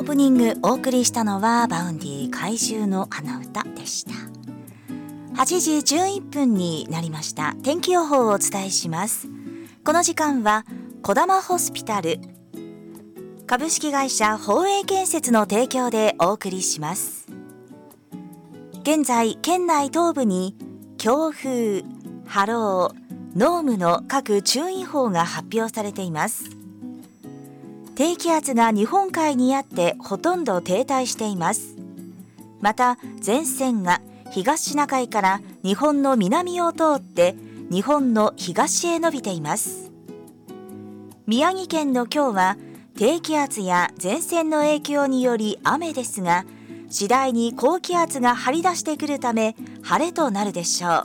オープニングお送りしたのはバウンディ怪獣の花歌でした。8時11分になりました。天気予報をお伝えします。この時間はこだまホスピタル株式会社宝永建設の提供でお送りします。現在県内東部に強風、波浪、濃霧の各注意報が発表されています。低気圧が日本海にあってほとんど停滞しています。また前線が東シナ海から日本の南を通って日本の東へ伸びています。宮城県の今日は低気圧や前線の影響により雨ですが、次第に高気圧が張り出してくるため晴れとなるでしょう。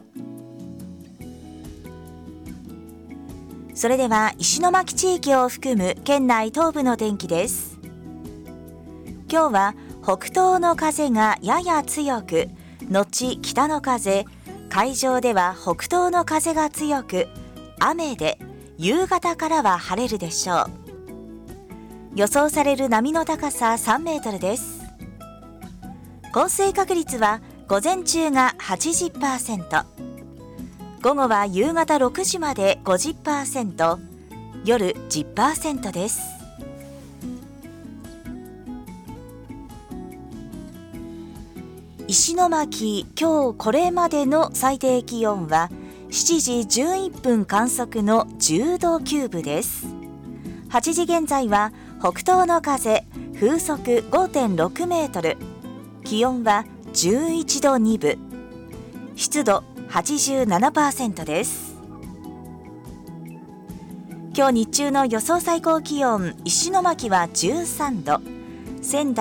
それでは石巻地域を含む県内東部の天気です。今日は北東の風がやや強く、後北の風、海上では北東の風が強く、雨で夕方からは晴れるでしょう。予想される波の高さ3メートルです。降水確率は午前中が 80%、午後は夕方6時まで 50%、夜 10% です。石巻、今日これまでの最低気温は7時11分観測の10度9分です。8時現在は北東の風、風速 5.6 メートル、気温は11度2分、湿度87% です。今日日中の予想最高気温、石巻は13度、仙台